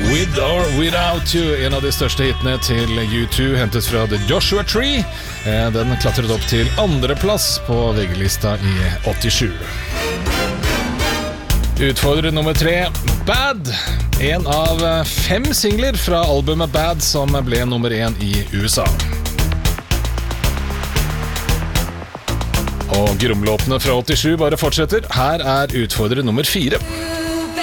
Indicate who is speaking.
Speaker 1: With or Without You, en av de største hitene til U2, hentet fra The Joshua Tree. Den klatret opp til andreplass på VG-lista i 87. Utfordrer nummer 3, Bad. En av 5 singler fra albumet Bad som ble nummer 1 i USA. Og gromlåtene fra 87 bare fortsetter. Her er utfordrer nummer 4.